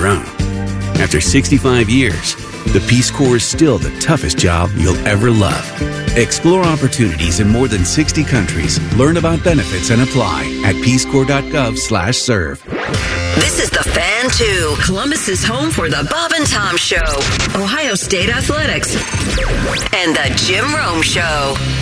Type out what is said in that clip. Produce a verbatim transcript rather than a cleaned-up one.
your own. After sixty-five years, the Peace Corps is still the toughest job you'll ever love. Explore opportunities in more than sixty countries. Learn about benefits and apply at peacecorps.gov slash serve. This is the Fan two, Columbus's home for the Bob and Tom Show, Ohio State Athletics, and the Jim Rome Show.